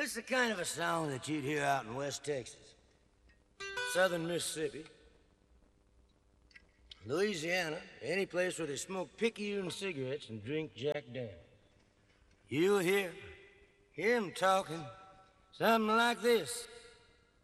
It's the kind of a song that you'd hear out in West Texas, southern Mississippi, Louisiana, any place where they smoke Picayune cigarettes and drink Jack Daniels. You'll hear him talking something like this.